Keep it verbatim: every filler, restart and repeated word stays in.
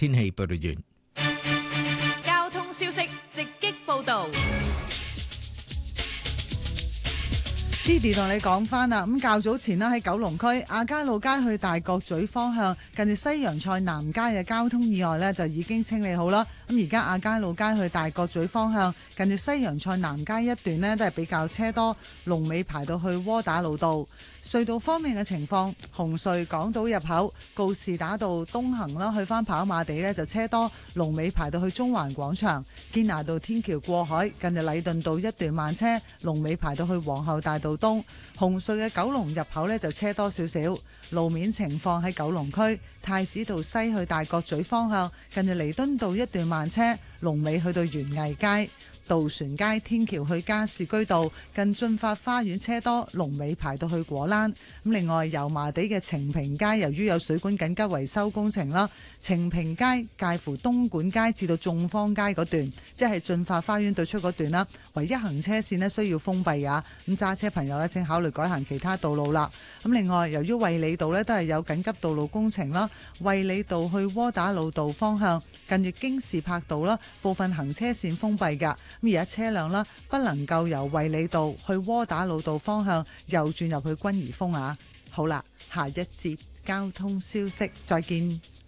天氣報道完。 交通消息直擊報道。 Didi 同你講翻啦，咁較早前啦喺九龍區亞皆老街去大角咀方向，近住西洋菜南街嘅交通意外呢，就已經清理好啦。咁而家亞皆老街去大角咀方向，近住西洋菜南街一段呢，都係比較車多，龍尾排到去窩打老道。隧道方面嘅情況，紅隧港島入口告士打道東行啦，去翻跑馬地呢就車多，龍尾排到去中環廣場。堅拿道天橋過海，近住禮頓道一段慢車，龍尾排到去皇后大道東。紅隧嘅九龍入口呢就車多少少。路面情況喺九龍區太子道西去大角咀方向，近住彌敦道一段慢車，龍尾去到園藝街。渡船街天橋去加士居道近駿發花園車多，龍尾排到去果欄。咁另外油麻地嘅晴平街由於有水管緊急維修工程啦，晴平街介乎東莞街至到眾坊街嗰段，即係駿發花園對出嗰段啦，唯一行車線呢需要封閉㗎。咁揸車朋友呢，請考慮改行其他道路啦。咁另外由於衛理道呢都係有緊急道路工程啦，衛理道去窩打老道方向近住京士柏道啦，部分行車線封閉㗎。咁而家車輛啦，不能夠由衛理道去窩打老道方向右轉入去君怡峰啊！好啦，下一節交通消息，再見。